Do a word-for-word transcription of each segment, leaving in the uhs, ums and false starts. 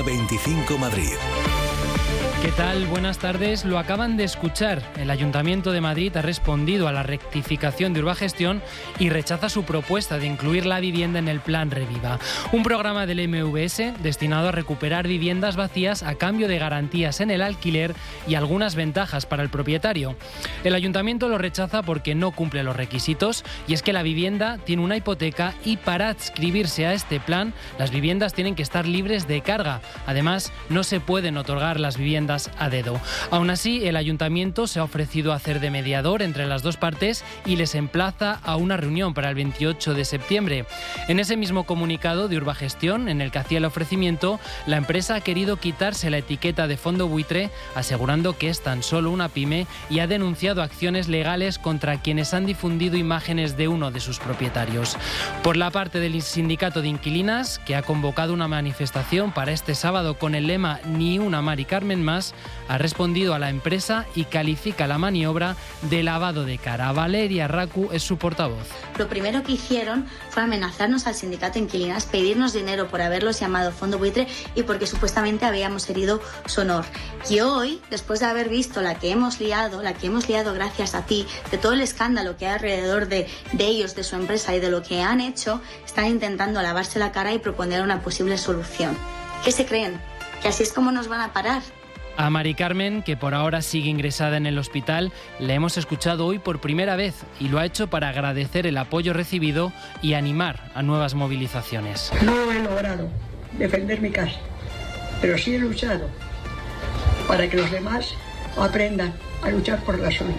Zona veinticinco Madrid. ¿Qué tal? Buenas tardes. Lo acaban de escuchar. El Ayuntamiento de Madrid ha respondido a la rectificación de Urbagestión y rechaza su propuesta de incluir la vivienda en el Plan Reviva, un programa del eme ve ese destinado a recuperar viviendas vacías a cambio de garantías en el alquiler y algunas ventajas para el propietario. El Ayuntamiento lo rechaza porque no cumple los requisitos, y es que la vivienda tiene una hipoteca y para adscribirse a este plan las viviendas tienen que estar libres de carga. Además, no se pueden otorgar las viviendas a dedo. Aún así, el Ayuntamiento se ha ofrecido a hacer de mediador entre las dos partes y les emplaza a una reunión para el veintiocho de septiembre. En ese mismo comunicado de Urbagestión, en el que hacía el ofrecimiento, la empresa ha querido quitarse la etiqueta de fondo buitre, asegurando que es tan solo una pyme, y ha denunciado acciones legales contra quienes han difundido imágenes de uno de sus propietarios. Por la parte del sindicato de inquilinas, que ha convocado una manifestación para este sábado con el lema "Ni una Mari Carmen más", ha respondido a la empresa y califica la maniobra de lavado de cara. Valeria Racu es su portavoz. Lo primero que hicieron fue amenazarnos al sindicato de inquilinas, pedirnos dinero por haberlos llamado fondo buitre y porque supuestamente habíamos herido su honor. Y hoy, después de haber visto la que hemos liado, la que hemos liado gracias a ti, de todo el escándalo que hay alrededor de, de ellos, de su empresa y de lo que han hecho, están intentando lavarse la cara y proponer una posible solución. ¿Qué se creen? ¿Que así es como nos van a parar? A Mari Carmen, que por ahora sigue ingresada en el hospital, le hemos escuchado hoy por primera vez y lo ha hecho para agradecer el apoyo recibido y animar a nuevas movilizaciones. No he logrado defender mi casa, pero sí he luchado para que los demás aprendan a luchar por la suya.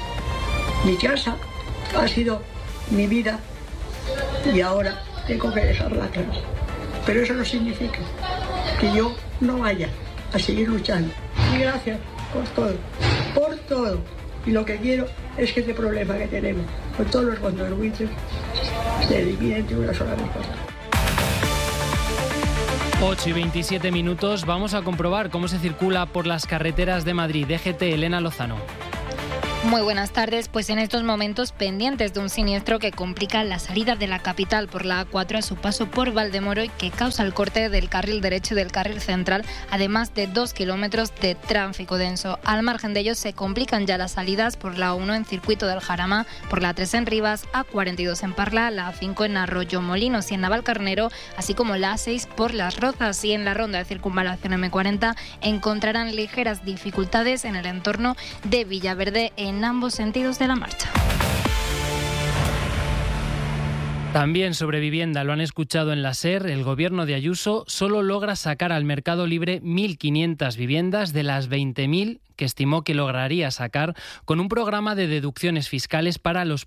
Mi casa ha sido mi vida y ahora tengo que dejarla atrás. Pero eso no significa que yo no vaya a seguir luchando. Y gracias por todo, por todo. Y lo que quiero es que este problema que tenemos con todos los contribuyentes se elimine de una sola vez. ocho y veintisiete minutos. Vamos a comprobar cómo se circula por las carreteras de Madrid. D G T, Elena Lozano. Muy buenas tardes, pues en estos momentos pendientes de un siniestro que complica la salida de la capital por la A cuatro a su paso por Valdemoro y que causa el corte del carril derecho y del carril central, además de dos kilómetros de tráfico denso. Al margen de ello se complican ya las salidas por la A uno en Circuito del Jarama, por la A tres en Rivas, A cuarenta y dos en Parla, la A cinco en Arroyo Molinos y en Navalcarnero, así como la A seis por Las Rozas, y en la ronda de circunvalación eme cuarenta encontrarán ligeras dificultades en el entorno de Villaverde en en ambos sentidos de la marcha. También sobre vivienda, lo han escuchado en la SER, el gobierno de Ayuso solo logra sacar al mercado libre mil quinientas viviendas de las veinte mil que estimó que lograría sacar con un programa de deducciones fiscales para los